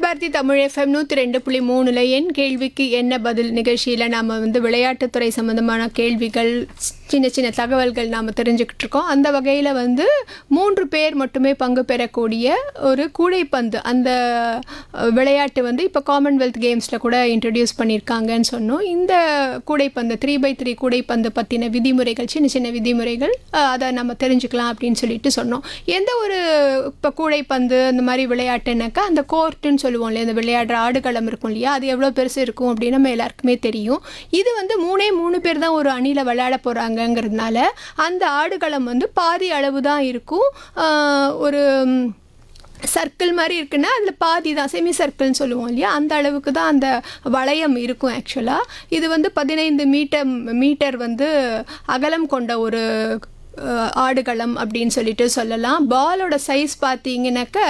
Vividh Bharathi Tamil FM 102.3 என் கேள்விக்கு என்ன பதில் நிகழ்ச்சியில் நாம் வந்து விளையாட்டுத்துறை சம்மந்தமான கேள்விகள், சின்ன சின்ன தகவல்கள் நாம் தெரிஞ்சுக்கிட்டு இருக்கோம். அந்த வகையில் வந்து 3 பேர் மட்டுமே பங்கு பெறக்கூடிய ஒரு கூடைப்பந்து, அந்த விளையாட்டு வந்து இப்போ காமன்வெல்த் கேம்ஸில் கூட இன்ட்ரடியூஸ் பண்ணியிருக்காங்கன்னு சொன்னோம். இந்த கூடைப்பந்து 3x3 கூடைப்பந்து பற்றின விதிமுறைகள், சின்ன சின்ன விதிமுறைகள், அதை நம்ம தெரிஞ்சுக்கலாம் அப்படின்னு சொல்லிட்டு சொன்னோம். எந்த ஒரு இப்போ கூடைப்பந்து அந்த மாதிரி விளையாட்டுனாக்கா அந்த கோர்ட்டுன்னு சொல்லுவோம் இல்லையா, அந்த விளையாடுற ஆடுகளம் இருக்கும் இல்லையா, அது எவ்வளோ பெருசு இருக்கும் அப்படின்னு நம்ம எல்லாருக்குமே தெரியும். இது வந்து 3 பேர் தான் ஒரு அணியில் விளையாட போகிறாங்கங்கிறதுனால அந்த ஆடுகளம் வந்து பாதி அளவு தான் இருக்கும். ஒரு சர்க்கிள் மாதிரி இருக்குன்னா அதில் பாதி தான், செமி சர்க்கிள்னு சொல்லுவோம் இல்லையா, அந்த அளவுக்கு தான் அந்த வளையம் இருக்கும். ஆக்சுவலாக இது வந்து 15 மீட்டர் வந்து அகலம் கொண்ட ஒரு ஆடுகளம் அப்படின்னு சொல்லிட்டு சொல்லலாம். பாலோட சைஸ் பார்த்தீங்கன்னாக்கா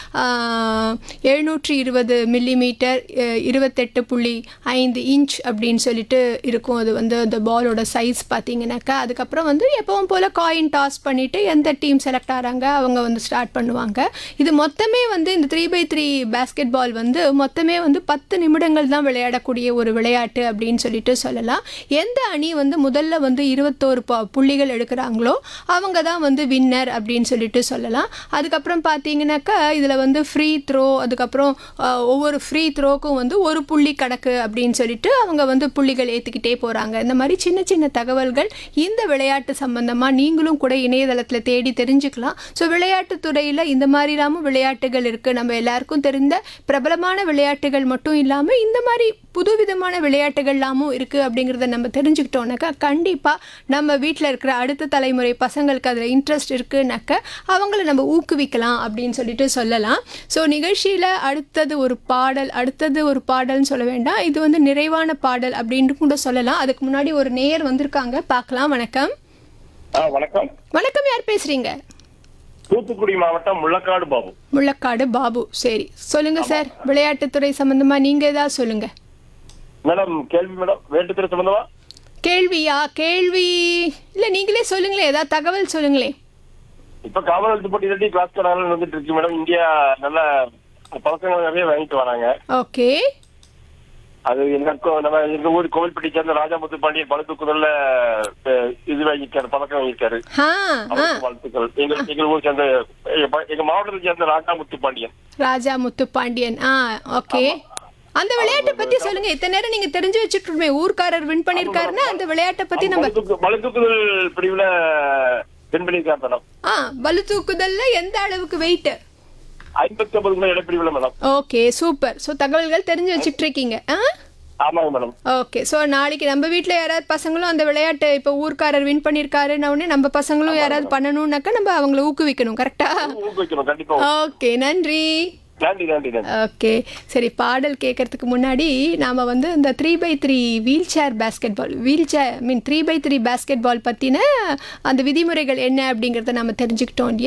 720 மில்லிமீட்டர் 28.5 இன்ச் அப்படின்னு சொல்லிட்டு இருக்கும். அது வந்து அந்த பாலோட சைஸ் பார்த்தீங்கன்னாக்கா. அதுக்கப்புறம் வந்து எப்பவும் போல் காயின் டாஸ் பண்ணிவிட்டு எந்த டீம் செலக்ட் ஆகிறாங்க அவங்க வந்து ஸ்டார்ட் பண்ணுவாங்க. இது மொத்தமே வந்து இந்த 3x3 பேஸ்கெட் பால் வந்து மொத்தமே வந்து 10 நிமிடங்கள் தான் விளையாடக்கூடிய ஒரு விளையாட்டு அப்படின்னு சொல்லிட்டு சொல்லலாம். எந்த அணி வந்து முதல்ல வந்து 21 புள்ளிகள் எடுக்கிறாங்களோ அவங்க தான் வந்து வின்னர் அப்படின்னு சொல்லிட்டு சொல்லலாம். அதுக்கப்புறம் பார்த்தீங்கன்னாக்கா இதில் வந்து ஃப்ரீ த்ரோ, அதுக்கப்புறம் ஒவ்வொரு ஃப்ரீ த்ரோக்கும் வந்து ஒரு புள்ளி கணக்கு அப்படின்னு சொல்லிட்டு அவங்க வந்து புள்ளிகள் ஏற்றிக்கிட்டே போகிறாங்க. இந்த மாதிரி சின்ன சின்ன தகவல்கள் இந்த விளையாட்டு சம்பந்தமாக நீங்களும் கூட இணையதளத்தில் தேடி தெரிஞ்சுக்கலாம். ஸோ விளையாட்டுத்துறையில் இந்த மாதிரிலாமும் விளையாட்டுகள் இருக்குது. நம்ம எல்லாருக்கும் தெரிந்த பிரபலமான விளையாட்டுகள் மட்டும் இல்லாமல் இந்த மாதிரி புதுவிதமான விளையாட்டுகள்லாமும் இருக்குது அப்படிங்கிறத நம்ம தெரிஞ்சுக்கிட்டோம்னாக்கா கண்டிப்பாக நம்ம வீட்டில் இருக்கிற அடுத்த தலைமுறை பசங்களுக்கு அதில் இன்ட்ரெஸ்ட் இருக்குனாக்க அவங்கள நம்ம ஊக்குவிக்கலாம் அப்படின்னு சொல்லிட்டு சொல்லலாம். ஸோ நிகழ்ச்சியில் அடுத்தது ஒரு பாடல்னு சொல்ல வேண்டாம், இது வந்து நிறைவான பாடல் அப்படின்னு கூட சொல்லலாம். அதுக்கு முன்னாடி ஒரு நேயர் வந்திருக்காங்க, பார்க்கலாம். வணக்கம். வணக்கம். வணக்கம், யார் பேசுறீங்க? தூத்துக்குடி மாவட்டம் முள்ளக்காடு பாபு. சரி, சொல்லுங்க சார். விளையாட்டுத்துறை சம்பந்தமா நீங்க ஏதாவது சொல்லுங்க மேடம். கேள்வி மேடம், விளையாட்டுத்துறை சம்பந்தமா கேள்வியா? கேள்வி இல்ல, நீங்களே சொல்லுங்களேன், ஏதாவது தகவல் சொல்லுங்களேன். இப்ப காமன்வெல்த் போட்டி கிளாஸ் வந்துட்டு இருக்கு மேடம். இந்தியா நல்ல பதக்கங்கள் நிறைய வாங்கிட்டு வராங்க. ஓகே. அது எனக்கும் நம்ம எங்க ஊர் கோவில்பட்டி சேர்ந்த ராஜாமுத்து பாண்டியன் பளுதூக்குதல்ல இது வாங்கியிருக்காரு, பதக்கம் வாங்கியிருக்காரு. வாழ்த்துக்கள். எங்க ஊர் சேர்ந்த எங்க மாவட்டத்தை சேர்ந்த ராஜாமுத்து பாண்டியன். ஓகே. அந்த விளையாட்டை பத்தி சொல்லுங்க. இத்தனை நேரம் நீங்க தெரிஞ்சு வச்சுட்டு ஊர்க்காரர் வின் பண்ணிருக்காருன்னா அந்த விளையாட்டை பத்தி நம்ம பளுதூக்குதல் பிரிவுல வின் பண்ணிருக்காரு மேடம். பளுதூக்குதல்ல எந்த அளவுக்கு wait? 59 kilo எடைப்பிரிவுல madam. Okay, super. So தகவல்கள் தெரிஞ்சு வச்சுட்டு இருக்கீங்க. ஆமாங்க மேடம். ஓகே. ஸோ நாளைக்கு நம்ம வீட்டில் யாராவது பசங்களும் அந்த விளையாட்டு இப்போ ஊர்க்காரர் வின் பண்ணியிருக்காருன்னா உடனே நம்ம பசங்களும் யாராவது பண்ணணும்னாக்கா நம்ம அவங்கள ஊக்குவிக்கணும். கரெக்டா? ஊக்குவிக்கணும் கண்டிப்பா. ஓகே, நன்றி. ஓகே, சரி. பாடல் கேட்கறதுக்கு முன்னாடி நாம வந்து இந்த 3x3 3x3 பேஸ்கெட் பால் பத்தின அந்த விதிமுறைகள் என்ன அப்படிங்கறத நாம தெரிஞ்சுக்கிட்டோம்.